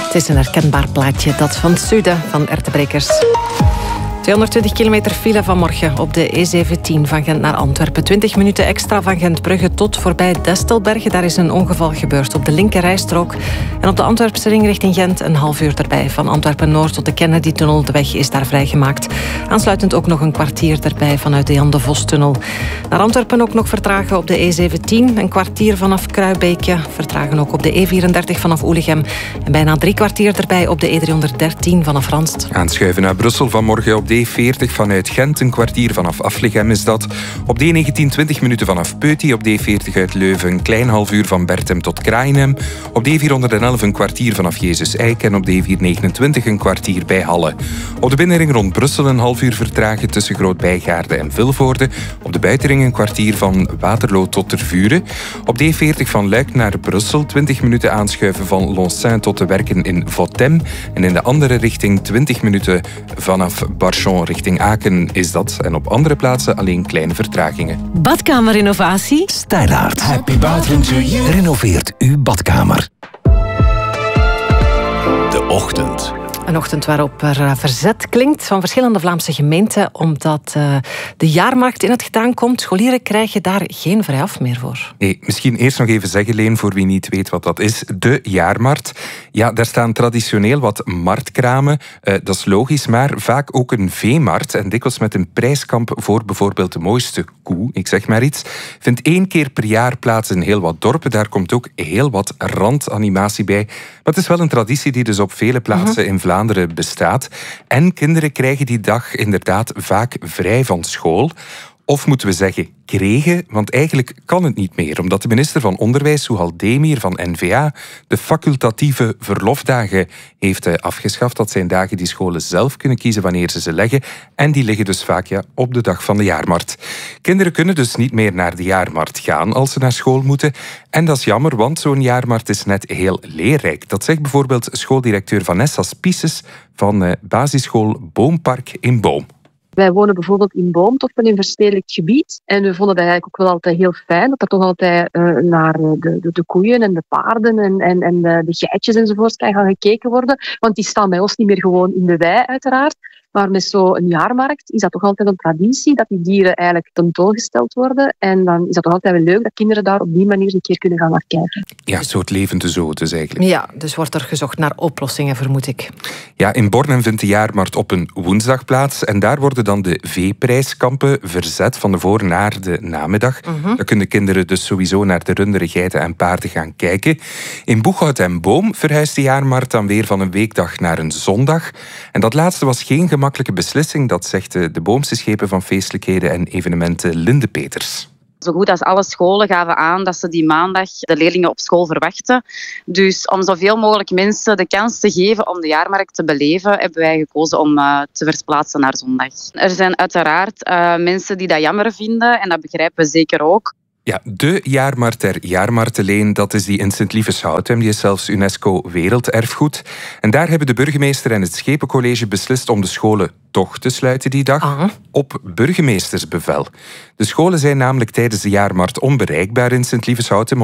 Het is een herkenbaar plaatje, dat van Sude van Ertebrekers. 220 kilometer file vanmorgen op de E17 van Gent naar Antwerpen. 20 minuten extra van Gentbrugge tot voorbij Destelbergen. Daar is een ongeval gebeurd op de linkerrijstrook. En op de Antwerpse ring richting Gent een half uur erbij. Van Antwerpen-Noord tot de Kennedy-tunnel. De weg is daar vrijgemaakt. Aansluitend ook nog een kwartier erbij vanuit de Jan de Vos-tunnel. Naar Antwerpen ook nog vertragen op de E17. Een kwartier vanaf Kruibeekje. Vertragen ook op de E34 vanaf Oelichem. En bijna 3 kwartier erbij op de E313 vanaf Ranst. Aanschuiven naar Brussel vanmorgen op de E40 vanuit Gent. Een kwartier vanaf Aflichem is dat. Op de E19 20 minuten vanaf Peuty. Op de E40 uit Leuven een klein half uur van Berchem tot Kraaienhem. Op de E411 een kwartier vanaf Jezus Eik. En op de E429 een kwartier bij Halle. Op de binnenring rond Brussel een half uur vertragen tussen Groot-Bijgaarde en Vilvoorde. Op de buitenring een kwartier van Waterloo tot Tervuren. Op de E40 van Luik naar Brussel 20 minuten aanschuiven van Loncin tot de werken in Votem. En in de andere richting 20 minuten vanaf Barchon richting Aken is dat. En op andere plaatsen alleen kleine vertragingen. Badkamerinnovatie? Stijlaert. Happy bathroom to you. Renoveert uw badkamer. De ochtend. Een ochtend waarop er verzet klinkt van verschillende Vlaamse gemeenten, omdat de jaarmarkt in het gedaan komt. Scholieren krijgen daar geen vrijaf meer voor. Nee, misschien eerst nog even zeggen, Leen, voor wie niet weet wat dat is. De jaarmarkt. Ja, daar staan traditioneel wat marktkramen. Dat is logisch, maar vaak ook een veemarkt. En dikwijls met een prijskamp voor bijvoorbeeld de mooiste koe, ik zeg maar iets. Vindt 1 keer per jaar plaats in heel wat dorpen. Daar komt ook heel wat randanimatie bij. Maar het is wel een traditie die dus op vele plaatsen in Vlaanderen bestaat. En kinderen krijgen die dag inderdaad vaak vrij van school. Of moeten we zeggen kregen, want eigenlijk kan het niet meer. Omdat de minister van Onderwijs, Souhal Demir van N-VA, de facultatieve verlofdagen heeft afgeschaft. Dat zijn dagen die scholen zelf kunnen kiezen wanneer ze leggen. En die liggen dus vaak op de dag van de jaarmarkt. Kinderen kunnen dus niet meer naar de jaarmarkt gaan als ze naar school moeten. En dat is jammer, want zo'n jaarmarkt is net heel leerrijk. Dat zegt bijvoorbeeld schooldirecteur Vanessa Spices van basisschool Boompark in Boom. Wij wonen bijvoorbeeld in Boom, toch wel in verstedelijk gebied. En we vonden dat eigenlijk ook wel altijd heel fijn, dat er toch altijd naar de koeien en de paarden en de geitjes enzovoort kan gaan gekeken worden. Want die staan bij ons niet meer gewoon in de wei, uiteraard. Maar met zo'n jaarmarkt is dat toch altijd een traditie, dat die dieren eigenlijk tentoongesteld worden. En dan is dat toch altijd wel leuk dat kinderen daar op die manier een keer kunnen gaan naar kijken. Ja, een soort levende zoo dus eigenlijk. Ja, dus wordt er gezocht naar oplossingen, vermoed ik. Ja, in Bornem vindt de jaarmarkt op een woensdag plaats. En daar worden dan de veeprijskampen verzet van de voor naar de namiddag. Dan kunnen kinderen dus sowieso naar de runderen, geiten en paarden gaan kijken. In Boeghout en Boom verhuist de jaarmarkt dan weer van een weekdag naar een zondag. En dat laatste was geen gemakkelijke beslissing, dat zegt de Boomse schepen van feestelijkheden en evenementen Linde Peters. Zo goed als alle scholen gaven aan dat ze die maandag de leerlingen op school verwachten. Dus om zoveel mogelijk mensen de kans te geven om de jaarmarkt te beleven, hebben wij gekozen om te verplaatsen naar zondag. Er zijn uiteraard mensen die dat jammer vinden en dat begrijpen we zeker ook. Ja, de jaarmarkt der jaarmarkten, Leen, dat is die in Sint-Lievers-Houten. Die is zelfs UNESCO Werelderfgoed. En daar hebben de burgemeester en het Schepencollege beslist om de scholen toch te sluiten die dag. Op burgemeestersbevel. De scholen zijn namelijk tijdens de jaarmarkt onbereikbaar in Sint-Lievers-Houten.